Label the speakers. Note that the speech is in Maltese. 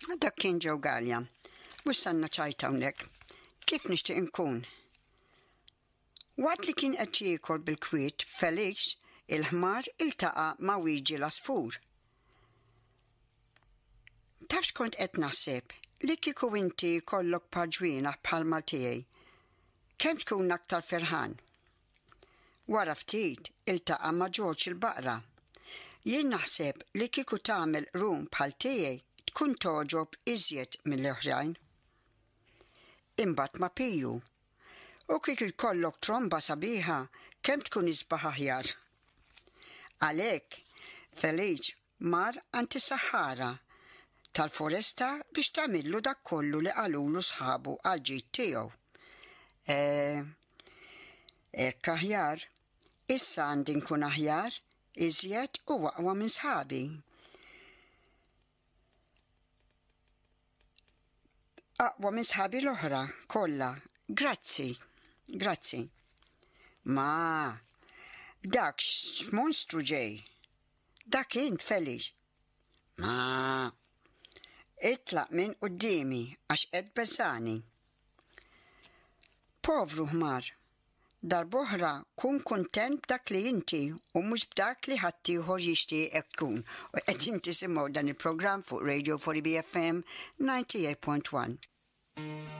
Speaker 1: Dak kien ġew Galja. Mhux sanna ċajta hawnhekk. Kif nixtieq inkun? Waqt li kien qed jiekol bil-kwiet Felix, il-ħmar iltaqa' ma' Wieġi l-Asfur. Tafx kont qed naħseb li kieku inti jkollok paġwienaħ bħalma tiegħi, kemm tkun aktar ferħan. Wara ftit iltaqa' ma' George il-Baqra. Jien naħseb li kieku tagħmel rum bħal tiegħi tkun toġob iżjed mill-oħrajn. Imbagħad ma' Piju. U kif ikollok tromba sabiħa, kemm tkun isbaħ aħjar. Għalhekk, Felix mar għand is-Sahara tal-foresta biex tagħmillu dak kollu li qalulu sħabu għall-ġid tiegħu. Hekk aħjar, issa għandi nkun aħjar, iżjed u aqwa minn sħabi. Aqwa minn sħabi l-oħra kollha. Grazzi. Ma, dak x'monstru ġej. Dak int Felix. Ma, itlaq minn qudiemi għax qed beżani. Povru ħmar, darb'oħra kun kuntent b'dak li inti u mhux b'dak li ħadd ieħor jixtieq tkun. U qed inti simgħu dan il-programm fuq Radio 4 BFM 98.1.